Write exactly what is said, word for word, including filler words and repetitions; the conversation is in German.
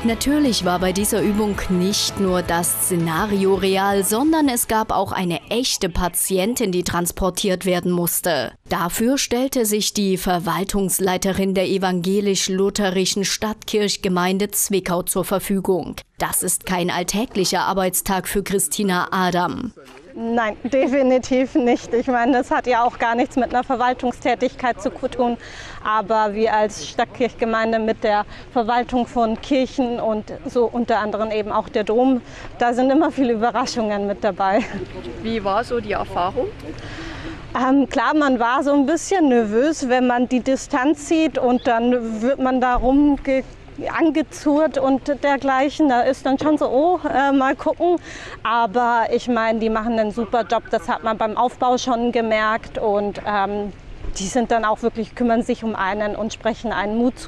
Natürlich war bei dieser Übung nicht nur das Szenario real, sondern es gab auch eine echte Patientin, die transportiert werden musste. Dafür stellte sich die Verwaltungsleiterin der evangelisch-lutherischen Stadtkirchgemeinde Zwickau zur Verfügung. Das ist kein alltäglicher Arbeitstag für Christina Adam. Nein, definitiv nicht. Ich meine, das hat ja auch gar nichts mit einer Verwaltungstätigkeit zu tun. Aber wir als Stadtkirchgemeinde mit der Verwaltung von Kirchen und so unter anderem eben auch der Dom, da sind immer viele Überraschungen mit dabei. Wie war so die Erfahrung? Ähm, klar, man war so ein bisschen nervös, wenn man die Distanz sieht und dann wird man da rumge angezurrt und dergleichen. Da ist dann schon so, oh, äh, mal gucken. Aber ich meine, die machen einen super Job. Das hat man beim Aufbau schon gemerkt. Und ähm, die sind dann auch wirklich, kümmern sich um einen und sprechen einen Mut zu.